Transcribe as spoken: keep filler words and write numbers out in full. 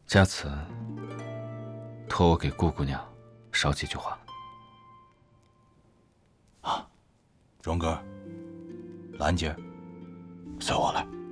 嘉慈，托我给顾姑娘捎几句话。 啊，荣哥，兰姐，随我来。